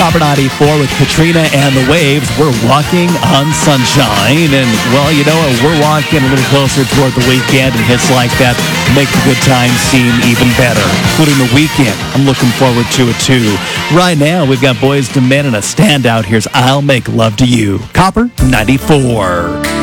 Copper 94 with Katrina and the Waves. We're walking on sunshine. And, well, you know what? We're walking a little closer toward the weekend, and hits like that make the good times seem even better, including the weekend. I'm looking forward to it, too. Right now, we've got Boyz II Men and a standout. Here's I'll Make Love to You. Copper 94.